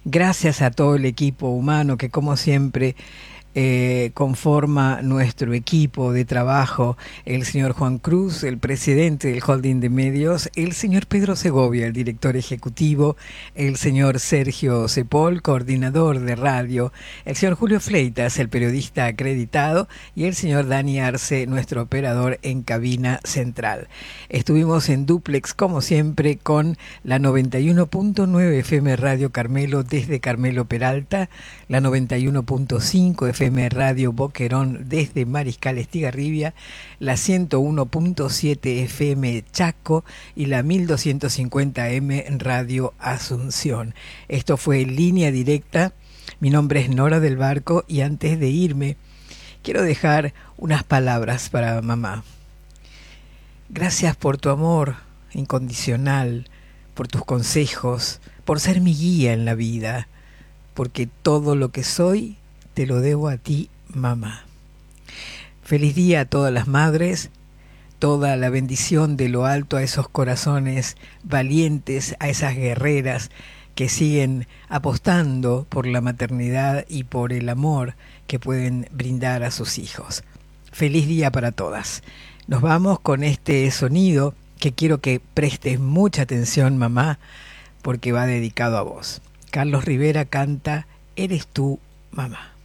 Gracias a todo el equipo humano que como siempre conforma nuestro equipo de trabajo, el señor Juan Cruz, el presidente del Holding de Medios, el señor Pedro Segovia, el director ejecutivo, el señor Sergio Cepol, coordinador de radio, el señor Julio Fleitas, el periodista acreditado, y el señor Dani Arce, nuestro operador en cabina central. Estuvimos en dúplex, como siempre, con la 91.9 FM Radio Carmelo desde Carmelo Peralta, la 91.5 FM Radio Boquerón desde Mariscal Estigarribia, la 101.7 FM Chaco y la 1250M Radio Asunción. Esto fue Línea Directa. Mi nombre es Nora del Barco y antes de irme quiero dejar unas palabras para mamá. Gracias por tu amor incondicional, por tus consejos, por ser mi guía en la vida, porque todo lo que soy te lo debo a ti, mamá. Feliz día a todas las madres, toda la bendición de lo alto a esos corazones valientes, a esas guerreras que siguen apostando por la maternidad y por el amor que pueden brindar a sus hijos. Feliz día para todas. Nos vamos con este sonido que quiero que prestes mucha atención, mamá, porque va dedicado a vos. Carlos Rivera canta Eres tú, mamá.